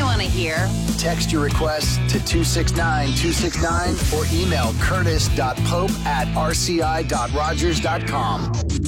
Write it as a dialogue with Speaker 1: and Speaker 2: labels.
Speaker 1: want to hear.
Speaker 2: Text your request to 269-269 or email curtis.pope@rci.rogers.com.